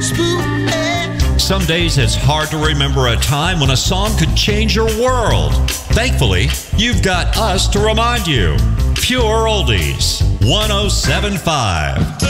Some days it's hard to remember a time when a song could change your world. Thankfully, you've got us to remind you. Pure Oldies 107.5.